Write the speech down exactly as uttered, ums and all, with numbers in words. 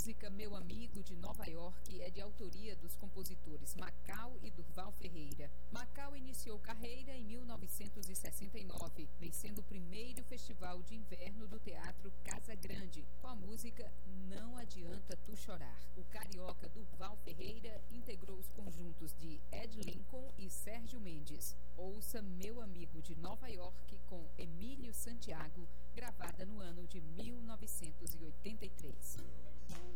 música Meu Amigo de Nova York é de autoria dos compositores Macau e Durval Ferreira. Macau iniciou carreira em mil novecentos e sessenta e nove, vencendo o primeiro Festival de Inverno do Teatro Casa Grande, com a música Não Adianta Tu Chorar. O carioca Durval Ferreira integrou os conjuntos de Ed Lincoln e Sérgio Mendes. Ouça Meu Amigo de Nova York com Emílio Santiago, gravada no ano de mil novecentos e oitenta e três.